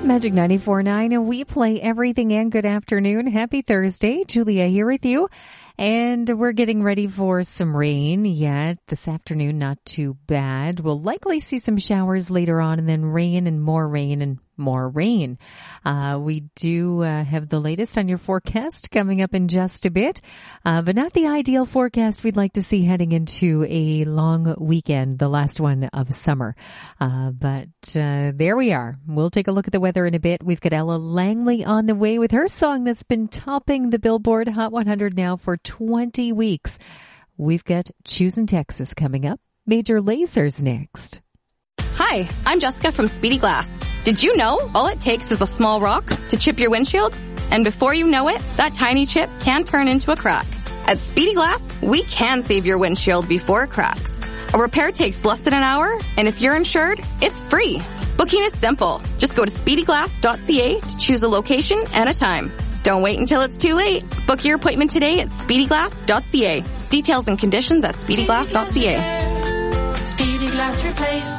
Magic 94.9, and we play everything. And good afternoon. Happy Thursday. Julia here with you. And we're getting ready for some rain yet this afternoon. Not too bad. We'll likely see some showers later on, and then rain and more rain and more rain. We do have the latest on your forecast coming up in just a bit, but not the ideal forecast we'd like to see heading into a long weekend, the last one of summer. But there we are. We'll take a look at the weather in a bit. We've got Ella Langley on the way with her song that's been topping the Billboard Hot 100 now for 20 weeks. We've got Choosing Texas coming up. Major Lasers next. Hi, I'm Jessica from Speedy Glass. Did you know all it takes is a small rock to chip your windshield? And before you know it, that tiny chip can turn into a crack. At Speedy Glass, we can save your windshield before it cracks. A repair takes less than an hour, and if you're insured, it's free. Booking is simple. Just go to speedyglass.ca to choose a location and a time. Don't wait until it's too late. Book your appointment today at speedyglass.ca. Details and conditions at speedyglass.ca. Speedy Glass Replace.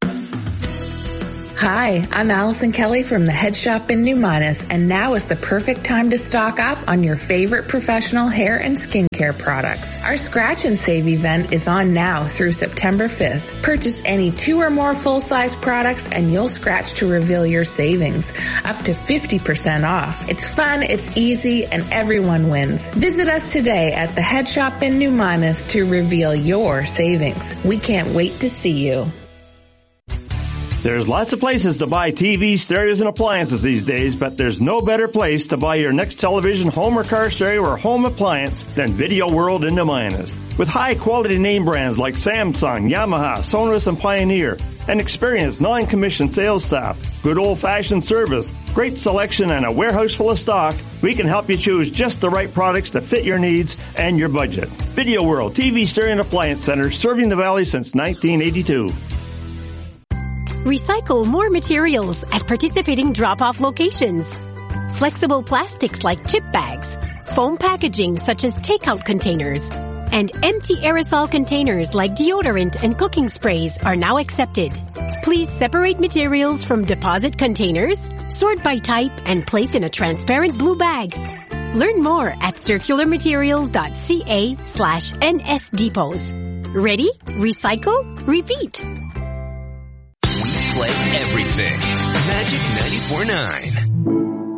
Hi, I'm Allison Kelly from the Head Shop in New Minas, and now is the perfect time to stock up on your favorite professional hair and skincare products. Our Scratch and Save event is on now through September 5th. Purchase any 2 or more full-size products and you'll scratch to reveal your savings, up to 50% off. It's fun, it's easy, and everyone wins. Visit us today at the Head Shop in New Minas to reveal your savings. We can't wait to see you. There's lots of places to buy TVs, stereos, and appliances these days, but there's no better place to buy your next television, home or car stereo, or home appliance than Video World in New Minas. With high-quality name brands like Samsung, Yamaha, Sonos, and Pioneer, an experienced non-commissioned sales staff, good old-fashioned service, great selection, and a warehouse full of stock, we can help you choose just the right products to fit your needs and your budget. Video World TV, stereo, and appliance center, serving the Valley since 1982. Recycle more materials at participating drop-off locations. Flexible plastics like chip bags, foam packaging such as takeout containers, and empty aerosol containers like deodorant and cooking sprays are now accepted. Please separate materials from deposit containers, sort by type, and place in a transparent blue bag. Learn more at circularmaterials.ca/NS depots. Ready? Recycle? Repeat. We play everything. Magic 94.9.